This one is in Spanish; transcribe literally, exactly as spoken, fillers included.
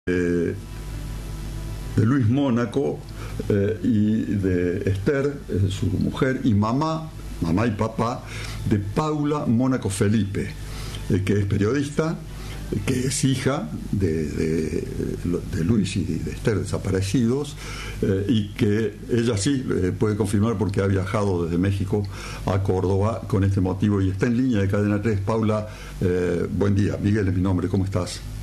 de, de Luis Mónaco eh, y de Esther, eh, su mujer, y mamá, mamá y papá de Paula Mónaco Felipe, eh, que es periodista, que es hija de, de, de Luis y de Esther desaparecidos, eh, y que ella sí eh, puede confirmar porque ha viajado desde México a Córdoba con este motivo y está en línea de Cadena tres. Paula, eh, buen día. Miguel es mi nombre, ¿cómo estás?